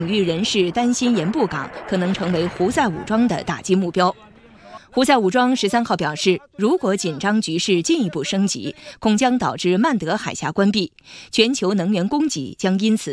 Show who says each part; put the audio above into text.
Speaker 1: 域人士担心盐步港可能成为胡塞武装的打击目标。胡塞武装13号表示，如果紧张局势进一步升级，恐将导致曼德海峡关闭，全球能源供给将因此